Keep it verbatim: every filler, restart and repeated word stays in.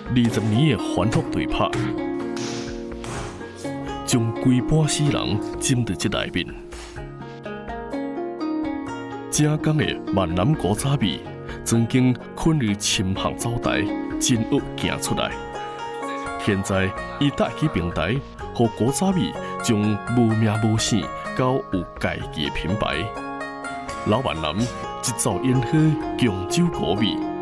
二十年的反复对拍，将规半死人浸在这内面。正港的闽南古早味，曾经困于深巷走台，真恶行出来。现在伊带起平台，互古早味从无名无姓到有家己的品牌。老闽南一早烟火，强酒古味。